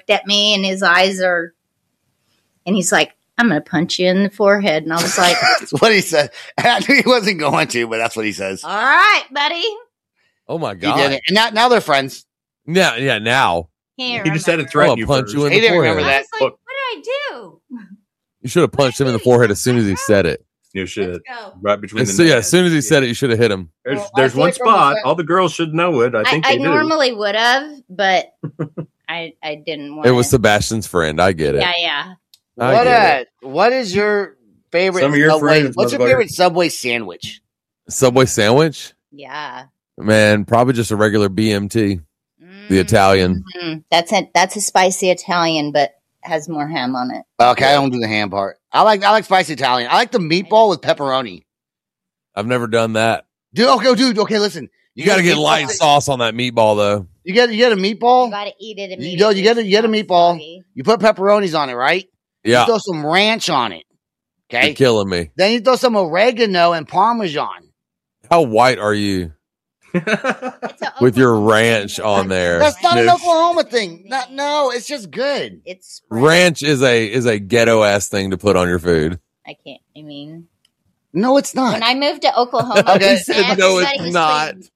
looked at me and his eyes are, and he's like, I'm going to punch you in the forehead. And I was like, that's what he said. I knew he wasn't going to, but that's what he says. all right, buddy. Oh my He God. did it. And now they're friends. Yeah, now. Can't He just had to remember. threaten I'll you punch first. you in He the didn't forehead. remember I that. was like, what did I do? You should have punched him in the forehead as soon as he said it. You should. Let's go. Right between the As soon as he said it, you should have hit him. There's one spot. All the girls should know it. I think I they do. normally would have, but I didn't want It was Sebastian's friend. I get it. Yeah. I get it. What is your favorite Some of your Subway? friends, What's your motherfucker. favorite Subway sandwich? Subway sandwich? Yeah. Man, probably just a regular BMT. The Italian. Mm-hmm. That's a spicy Italian, but has more ham on it. Okay, I don't do the ham part. I like spicy Italian. I like the meatball with pepperoni. I've never done that. Dude, okay, listen. You got to get meatball- light sauce on that meatball, though. You get a meatball. You gotta eat it You immediately. get a meatball. Soggy. You put pepperonis on it, right? Yeah. You throw some ranch on it. Okay. You're killing me. Then you throw some oregano and Parmesan. How white are you It's a with your Oklahoma ranch thing. on there? That's not an No. Oklahoma thing. No, it's just good. It's spread. Ranch is a ghetto ass thing to put on your food. I mean, No, it's not. when I moved to Oklahoma, Okay. He said, "No, it's everybody was not." saying,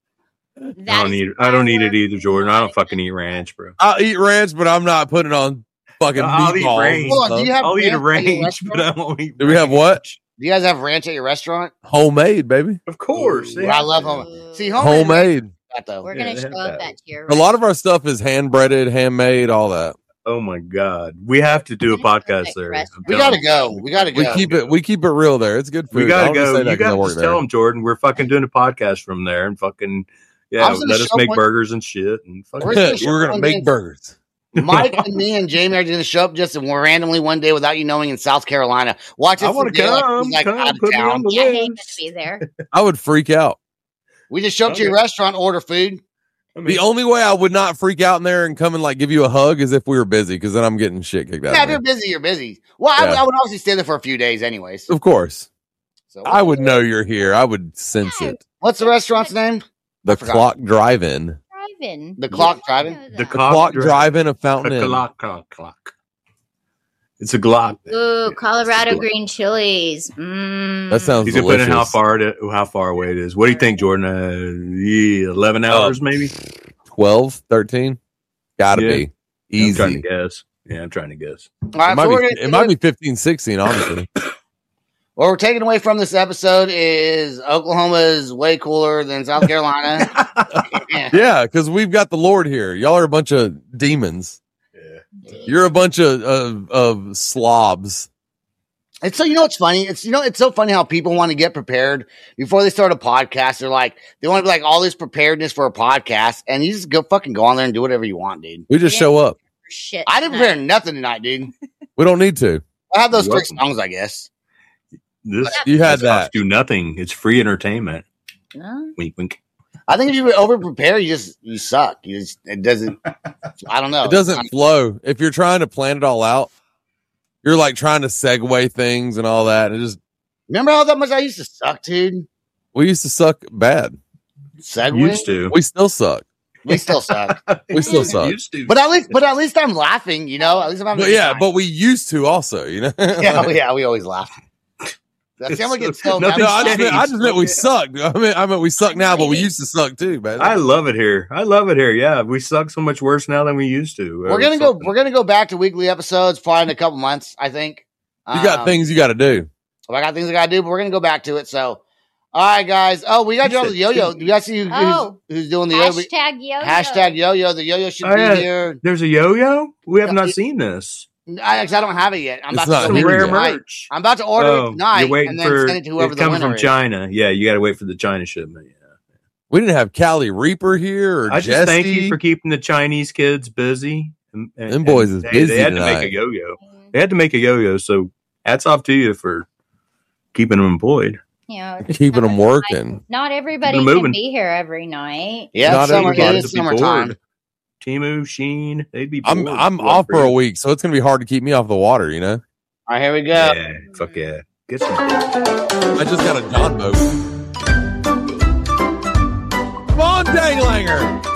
I don't eat it either, Jordan. I don't fucking eat ranch, bro. I'll eat ranch, but I'm not putting it on fucking I'll eat meatballs. ranch. and Hold on, stuff. do you have I'll eat a ranch at your ranch, but restaurant? I won't eat. Do we have what? Do you guys have ranch at your restaurant? Homemade, baby. Of course. Ooh, I love home. See, Homemade. That though. We're Yeah, gonna they show have up that. at your. A lot of our stuff is hand breaded, handmade, all that. Oh my god, we have to do a podcast there. I'm We telling gotta go. We gotta We go. keep it real there. It's good food. We gotta I'll just go. say that You 'cause I gotta work just there. tell them, Jordan. We're fucking doing a podcast from there, and fucking I yeah, was gonna let us show make one- burgers and shit. And fucking We're gonna show We're gonna one make day- burgers. Mike and me and Jamie are going to show up just randomly one day without you knowing in South Carolina. Watch us. I wanna today come, he's, come, out of put me town. on the Yeah, I ain't gonna list. be there. I would freak out. We just show up to your Okay. restaurant, order food. I mean, The only way I would not freak out in there and come and like give you a hug is if we were busy, because then I'm getting shit kicked out. Yeah, of if me. you're busy, you're busy. Well, Yeah. I would obviously stay there for a few days, anyways. Of course, So I would know you're here. I would sense it. What's the restaurant's name? The forgot. Clock Drive-In. Drive-in. The Clock Drive-In? The Clock Drive-In of Fountain Inn. clock. It's a Glock. Ooh, Colorado It's a Glock. green chilies. Mm. That sounds He's depending delicious. how far away it is. What do you think, Jordan? 11 hours, maybe. 12, 13? Gotta Yeah. be. I'm trying to Easy. guess. Yeah, I'm trying to guess. All right, It might, so be, it might be 15, 16, honestly. what we're taking away from this episode is Oklahoma is way cooler than South Carolina. Yeah. Yeah, because we've got the Lord here. Y'all are a bunch of demons. Yeah. You're a bunch of slobs. It's so, what's funny? It's so funny how people want to get prepared before they start a podcast. They're like, they want to be like all this preparedness for a podcast, and you just go on there and do whatever you want, dude. We just Yeah. show up. Shit. I didn't prepare nothing tonight, dude. We don't need to. I have those You're 3 welcome. songs, I guess. This You had this costs that. you nothing. It's free entertainment. No? Wink, wink. I think if you over prepare, you suck. It doesn't. I don't know. It doesn't flow. If you're trying to plan it all out, you're like trying to segue things and all that. And Remember how that much I used to suck, dude? we used to suck bad. Segue. Used to. We still suck. We still suck. We still suck. Used to. But at least I'm laughing. At least I'm having. But a good yeah, time. but we used to also, yeah, we always laugh. That's how we get so. Nothing No, I changed. just meant we sucked. I meant we suck now, but we used to suck too, man. I love it here. Yeah, we suck so much worse now than we used to. We're gonna go back to weekly episodes probably in a couple months. I think. You got things you got to do. I got things I gotta do, but we're gonna go back to it. So, all right, guys. Oh, we got to drop the yo-yo. You guys see who's doing the yo-yo? Hashtag yo-yo. Hashtag yo-yo. The yo-yo should Oh, be yeah. here. There's a yo-yo. We have Yeah, not it- seen this. I don't have it yet. I'm It's about not to here order it yet. tonight. merch. I'm about to order it tonight You're waiting and then for send it to whoever it the comes winner from is. China. Yeah, you got to wait for the China shipment. Yeah. We didn't have Callie Reaper here or I just thank Jesse. you for keeping the Chinese kids busy. And Them boys is busy They had to tonight. make a yo-yo. They had to make a yo-yo. So hats off to you for keeping them employed. Keeping them working. Not everybody Keep 'em can moving. be here every night. Yeah, Not it's summer. everybody It is would be summertime. bored. Timu, Sheen, they'd be. I'm bored. off for a week, so it's gonna be hard to keep me off the water. All right, here we go. Yeah, fuck yeah. Get some. I just got a John boat. Come on, Danglanger.